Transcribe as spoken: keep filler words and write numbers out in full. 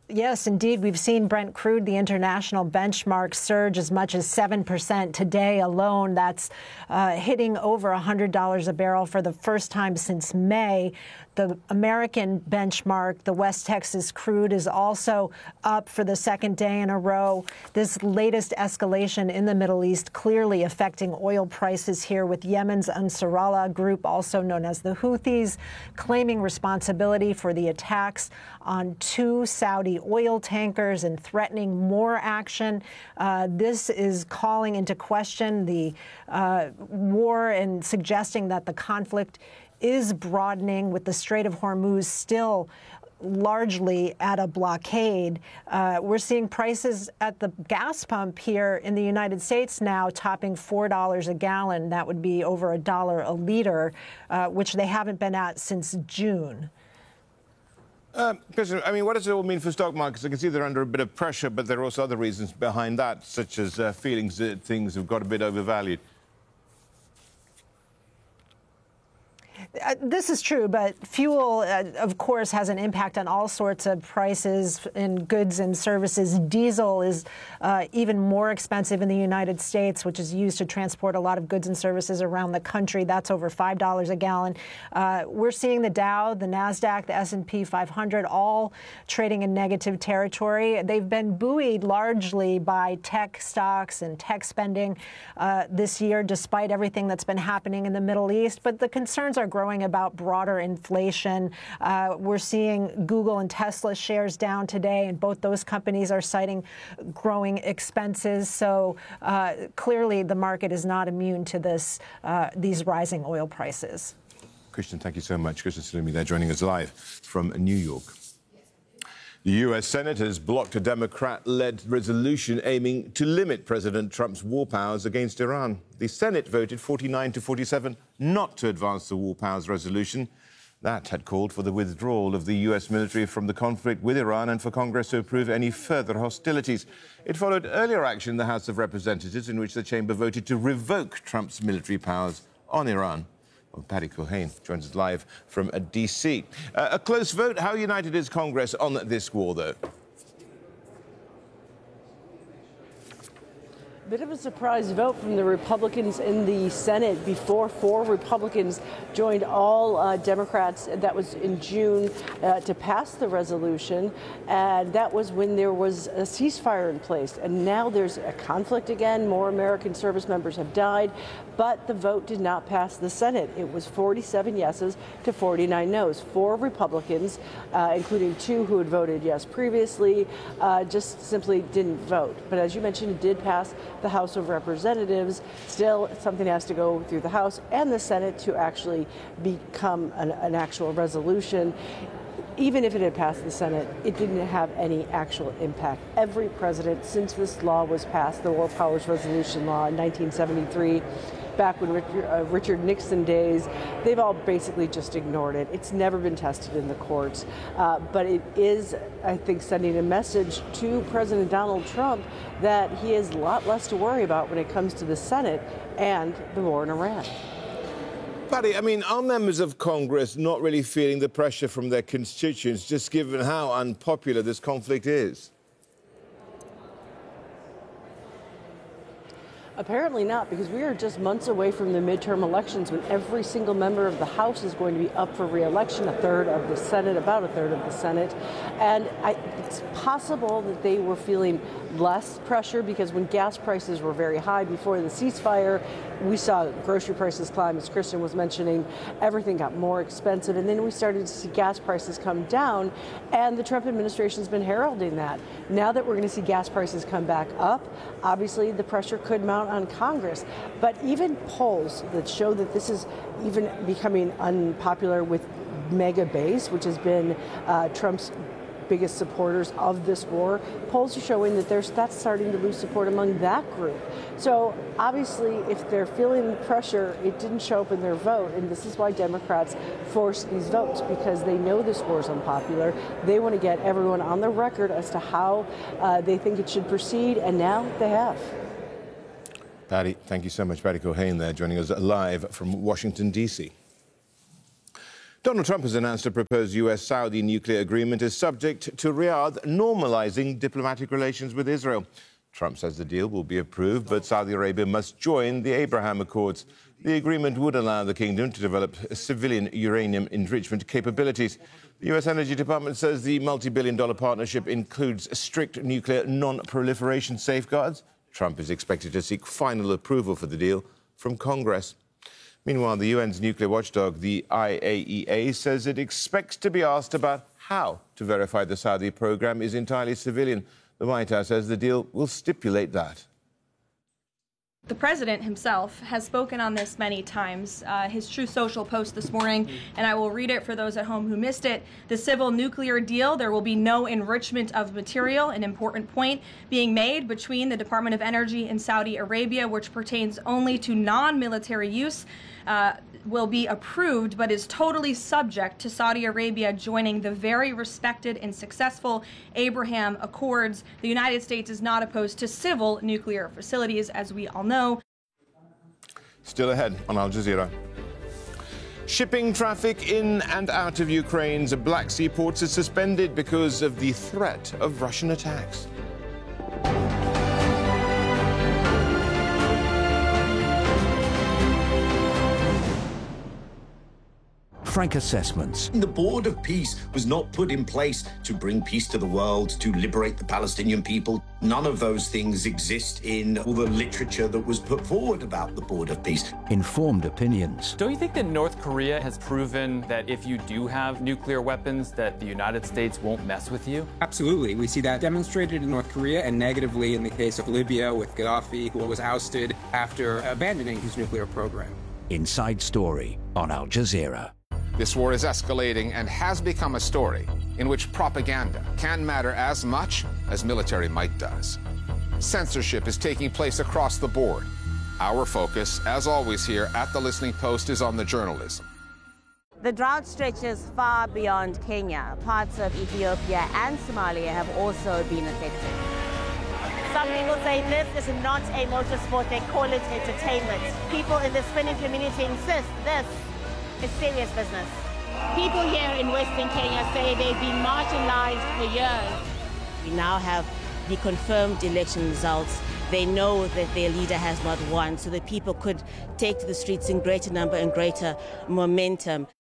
Yes, indeed. We've seen Brent crude, the international benchmark, surge as much as seven percent today alone. That's uh, hitting over one hundred dollars a barrel for the first time since May. The American benchmark, the West Texas crude, is also up for the second day in a row. This latest escalation in the Middle East clearly affecting oil prices here, with Yemen's Ansarallah group, also known as the Houthis, claiming responsibility for the attacks on two Saudi oil tankers and threatening more action. Uh, this is calling into question the uh, war and suggesting that the conflict is broadening, with the Strait of Hormuz still largely at a blockade. Uh, we're seeing prices at the gas pump here in the United States now topping four dollars a gallon. That would be over a dollar a liter, uh, which they haven't been at since June. Uh, President, I mean, what does it all mean for stock markets? I can see they're under a bit of pressure, but there are also other reasons behind that, such as uh, feelings that things have got a bit overvalued. Uh, this is true, but fuel, uh, of course, has an impact on all sorts of prices in goods and services. Diesel is uh, even more expensive in the United States, which is used to transport a lot of goods and services around the country. That's over five dollars a gallon. Uh, we're seeing the Dow, the NASDAQ, the S and P five hundred all trading in negative territory. They've been buoyed largely by tech stocks and tech spending uh, this year, despite everything that's been happening in the Middle East. But the concerns are growing about broader inflation. Uh, we're seeing Google and Tesla shares down today, and both those companies are citing growing expenses. So uh, clearly the market is not immune to this, uh, these rising oil prices. Christian, thank you so much. Christian Salumi there, joining us live from New York. The U S Senate has blocked a Democrat-led resolution aiming to limit President Trump's war powers against Iran. The Senate voted forty-nine to forty-seven not to advance the war powers resolution. That had called for the withdrawal of the U S military from the conflict with Iran and for Congress to approve any further hostilities. It followed earlier action in the House of Representatives in which the chamber voted to revoke Trump's military powers on Iran. Well, Paddy Culhane joins us live from D C. Uh, a close vote. How united is Congress on this war, though? Bit of a surprise vote from the Republicans in the Senate before four Republicans joined all uh, Democrats. That was in June uh, to pass the resolution. And that was when there was a ceasefire in place. And now there's a conflict again. More American service members have died. But the vote did not pass the Senate. It was forty-seven yeses to forty-nine noes. Four Republicans, uh, including two who had voted yes previously, uh, just simply didn't vote. But as you mentioned, it did pass the House of Representatives. Still, something has to go through the House and the Senate to actually become an, an actual resolution. Even if it had passed the Senate, it didn't have any actual impact. Every president since this law was passed, the War Powers Resolution Law in nineteen seventy-three, back when Richard, uh, Richard Nixon days, they've all basically just ignored it. It's never been tested in the courts. Uh, but it is, I think, sending a message to President Donald Trump that he has a lot less to worry about when it comes to the Senate and the war in Iran. Paddy, I mean, are members of Congress not really feeling the pressure from their constituents, just given how unpopular this conflict is? Apparently not, because we are just months away from the midterm elections when every single member of the House is going to be up for re-election, a third of the Senate, about a third of the Senate. And I, it's possible that they were feeling less pressure because when gas prices were very high before the ceasefire, we saw grocery prices climb, as Christian was mentioning. Everything got more expensive, and then we started to see gas prices come down, and the Trump administration has been heralding that. Now that we're going to see gas prices come back up, obviously the pressure could mount on Congress. But even polls that show that this is even becoming unpopular with mega base, which has been uh, Trump's biggest supporters of this war, polls are showing that there's that's starting to lose support among that group. So obviously, if they're feeling pressure, it didn't show up in their vote, and this is why Democrats force these votes, because they know this war is unpopular. They want to get everyone on the record as to how uh, they think it should proceed, and now they have. Paddy, thank you so much. Paddy Culhane there, joining us live from Washington, D C. Donald Trump has announced a proposed U S-Saudi nuclear agreement is subject to Riyadh normalizing diplomatic relations with Israel. Trump says the deal will be approved, but Saudi Arabia must join the Abraham Accords. The agreement would allow the kingdom to develop civilian uranium enrichment capabilities. The U S Energy Department says the multi-billion dollar partnership includes strict nuclear non-proliferation safeguards. Trump is expected to seek final approval for the deal from Congress. Meanwhile, the U N's nuclear watchdog, the I A E A, says it expects to be asked about how to verify the Saudi program is entirely civilian. The White House says the deal will stipulate that. The president himself has spoken on this many times. Uh, his Truth Social post this morning, and I will read it for those at home who missed it. The civil nuclear deal, there will be no enrichment of material, an important point being made between the Department of Energy and Saudi Arabia, which pertains only to non-military use, uh, will be approved, but is totally subject to Saudi Arabia joining the very respected and successful Abraham Accords. The United States is not opposed to civil nuclear facilities, as we all know. Still ahead on Al Jazeera. Shipping traffic in and out of Ukraine's Black Sea ports is suspended because of the threat of Russian attacks. Frank Assessments. The Board of Peace was not put in place to bring peace to the world, to liberate the Palestinian people. None of those things exist in all the literature that was put forward about the Board of Peace. Informed opinions. Don't you think that North Korea has proven that if you do have nuclear weapons, that the United States won't mess with you? Absolutely. We see that demonstrated in North Korea and negatively in the case of Libya with Gaddafi, who was ousted after abandoning his nuclear program. Inside Story on Al Jazeera. This war is escalating and has become a story in which propaganda can matter as much as military might does. Censorship is taking place across the board. Our focus, as always here at The Listening Post, is on the journalism. The drought stretches far beyond Kenya. Parts of Ethiopia and Somalia have also been affected. Some people say this is not a motorsport, they call it entertainment. People in the spinning community insist this is serious business. People here in Western Kenya say they've been marginalized for years. We now have the confirmed election results. They know that their leader has not won, so that people could take to the streets in greater number and greater momentum.